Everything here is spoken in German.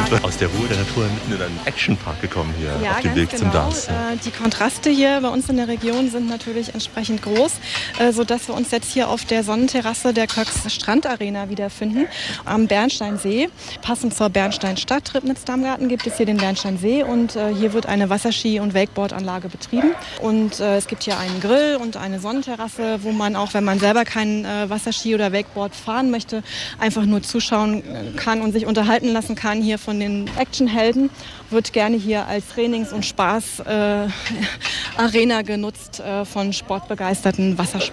Aus der Ruhe der Natur mitten in einen Actionpark gekommen hier Ja, auf dem ganz Weg zum genau. DAS. Die Kontraste hier bei uns in der Region sind natürlich entsprechend groß, sodass wir uns jetzt hier auf der Sonnenterrasse der Köcks Strandarena wiederfinden, am Bernsteinsee. Passend zur Bernsteinstadt Ribnitz-Damgarten gibt es hier den Bernsteinsee und hier wird eine Wasserski- und Wakeboardanlage betrieben. Und es gibt hier einen Grill und eine Sonnenterrasse, wo man auch, wenn man selber kein Wasserski oder Wakeboard fahren möchte, einfach nur zuschauen kann und sich unterhalten lassen kann hier von den Actionhelden. Wird gerne hier als Trainings- und Spaß-Arena genutzt von sportbegeisterten Wassersportlern.